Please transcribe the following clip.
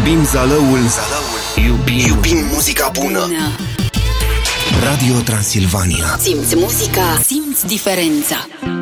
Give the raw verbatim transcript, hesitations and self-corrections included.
Iubim zalăul, zalăul. Iubim. Iubim muzica bună. bună Radio Transilvania. Simți muzica, simți diferența.